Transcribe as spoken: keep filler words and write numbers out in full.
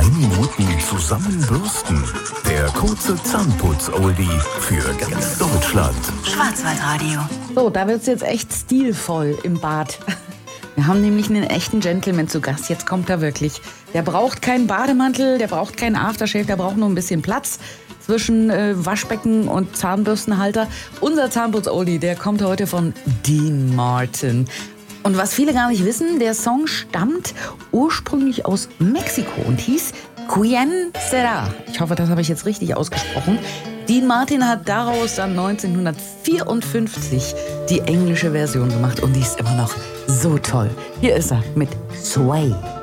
zehn Minuten zusammenbürsten. Der kurze Zahnputz-Oldie für ganz Deutschland. Schwarzwaldradio. So, da wird's jetzt echt stilvoll im Bad. Wir haben nämlich einen echten Gentleman zu Gast. Jetzt kommt er wirklich. Der braucht keinen Bademantel, der braucht keinen Aftershave, der braucht nur ein bisschen Platz zwischen äh, Waschbecken und Zahnbürstenhalter. Unser Zahnputz-Oldie, der kommt heute von Dean Martin. Und was viele gar nicht wissen, der Song stammt ursprünglich aus Mexiko und hieß Quien Será. Ich hoffe, das habe ich jetzt richtig ausgesprochen. Dean Martin hat daraus dann neunzehnhundertvierundfünfzig die englische Version gemacht und die ist immer noch so toll. Hier ist er mit Sway.